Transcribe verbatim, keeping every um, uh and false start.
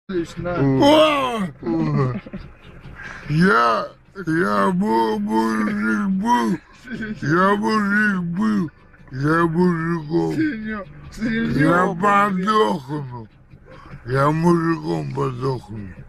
Лично. О! Я, я был мужик был, я мужик был, я мужиком, Синё, я синё, подохну, я мужиком подохну.